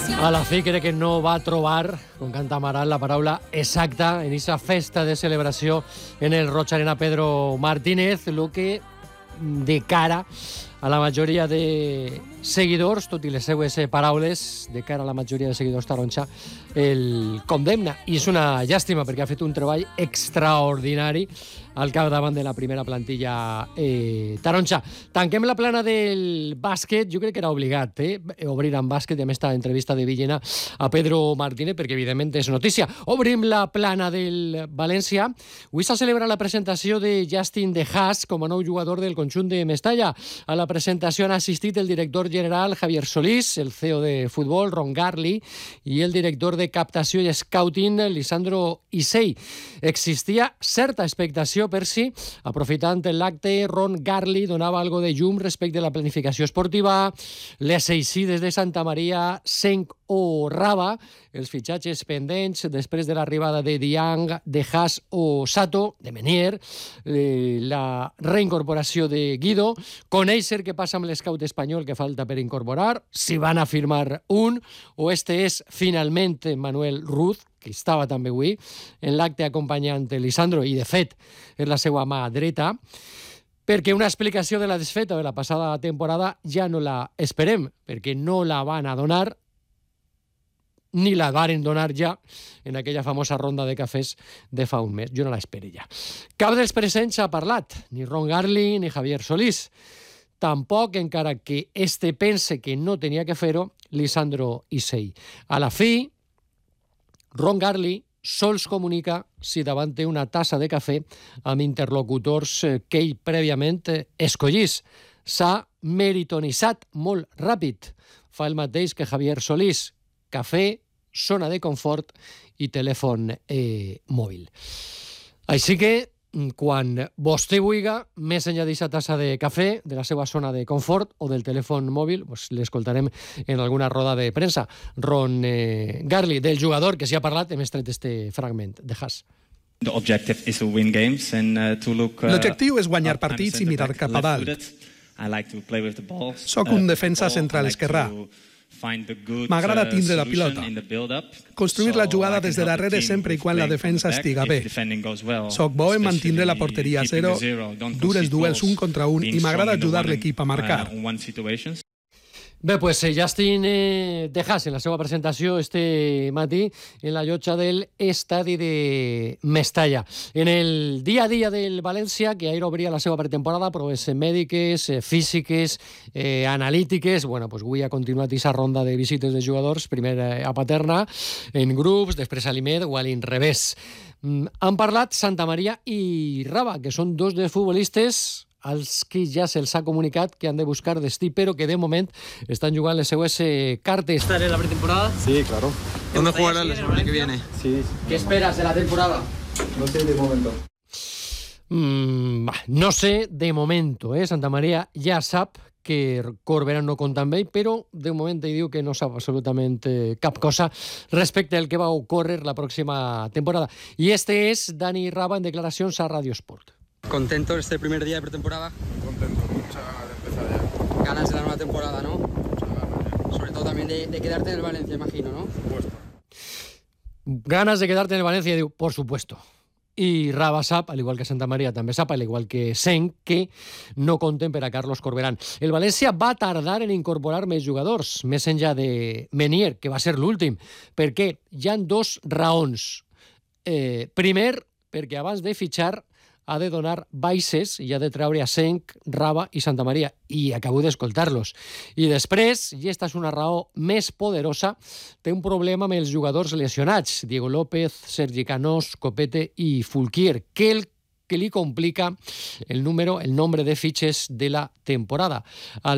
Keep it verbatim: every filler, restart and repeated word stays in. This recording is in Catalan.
A la fi crec que no va trobar, com canta Amaral, la paraula exacta en aquesta festa de celebració en el Roig Arena Pedro Martínez, el que de cara a la majoria de seguidors, tot i les seues paraules, de cara a la majoria de seguidors taronja, el condemna. I és una llàstima perquè ha fet un treball extraordinari al capdavant de la primera plantilla eh, taronja. Tanquem la plana del bàsquet. Jo crec que era obligat eh, obrir amb bàsquet i amb esta entrevista de Villena a Pedro Martínez, perquè evidentment és notícia. Obrim la plana del València. Avui s'ha celebrat la presentació de Justin De Haas com a nou jugador del conjunt de Mestalla. A la presentació han assistit el director general Javier Solís, el C E O de futbol Ron Garli i el director de captació i scouting Lisandro Isei. Existia certa expectació per si, aprofitant l'acte, Ron Garli donava algo de llum respecte a la planificació esportiva, les eixides de Santa Maria, Senc o Raba, els fitxatges pendents després de l'arribada de Diang, de Haas o Sato, de Menier, eh, la reincorporació de Guido, conèixer què passa amb l'escout espanyol que falta per incorporar, si van a firmar un, o este és finalment Manuel Ruz, que estava també avui en l'acte acompanyant Lisandro, i de fet és la seva mà dreta, perquè una explicació de la desfeta de la passada temporada ja no la esperem, perquè no la van a donar, ni la varen donar ja en aquella famosa ronda de cafès de fa un mes. Jo no l'espero ja. Cap dels presents ha parlat, ni Ron Garli ni Javier Solís. Tampoc, encara que este pense que no tenia que fer-ho, Lisandro Isei. A la fi, Ron Garli sols comunica si davant té una tassa de cafè amb interlocutors que ell prèviament escollís. S'ha meritonitzat molt ràpid. Fa el mateix que Javier Solís. Cafè, zona de confort i telèfon eh, mòbil. Així que, quan vostè vulgui, més enllà d'aquesta tassa de cafè, de la seva zona de confort o del telèfon mòbil, pues, l'escoltarem en alguna roda de premsa. Ron eh, Garli, del jugador que s'hi ha parlat, hem extret este fragment de Haas. L'objectiu és guanyar partits i mirar cap a dalt. Soc un defensa central esquerrà. M'agrada tindre la pilota, construir la jugada des de darrere sempre i quan la defensa estiga bé. Soc bo en mantindre la porteria a zero, dur els duels un contra un i m'agrada ajudar l'equip a marcar. Bé, pues Justin eh, De Haas en la seva presentació este matí en la llotja del estadi de Mestalla. En el dia a dia del València, que ahir obria la seva pretemporada, proves mèdiques, eh, físiques, eh, analítiques, bueno, pues avui ha continuat aquesta ronda de visites de jugadors, primer a Paterna, en grups, després a l'Imed o a l'Inrevés. Mm, han parlat Santa Maria i Raba, que són dos dels futbolistes als que ja se'ls ha comunicat que han de buscar destí, però que de moment estan jugant les seues eh, cartes. ¿Estaré en la pretemporada? Sí, claro. ¿Dónde jugará la semana que viene? Sí, sí. ¿Qué esperas de la temporada? No sé de momento. Mm, bah, no sé de momento, eh? Santa Maria ja sap que Corberán no compta amb ell, però de moment ell diu que no sap absolutament eh, cap cosa respecte al que va ocórrer la pròxima temporada. I este és Dani Raba en declaracions a Radio Sport. ¿Contento este primer día de pretemporada? Contento, muchas ganas de empezar ya. Ganas de la nueva temporada, ¿no? Muchas ganas ya. Sobre todo también de, de quedarte en el Valencia, imagino, ¿no? Por supuesto. Ganas de quedarte en el Valencia, diu, por supuesto. I Raba sap, al igual que Santa Maria també sap, al igual que Senc, que no compten per a Carlos Corberán. El València va tardar en incorporar més jugadors, més enllà de Menier, que va ser l'últim, perquè hi ha dos raons. Eh, primer, perquè abans de fitxar ha de donar baixes i ha de treure a Senc, Raba i Santa Maria, i acabo d'escoltar-los. I després, i esta és una raó més poderosa, té un problema amb els jugadors lesionats, Diego López, Sergi Canós, Copete i Fulquier, que el que li complica el número, el nombre de fitxes de la temporada. Al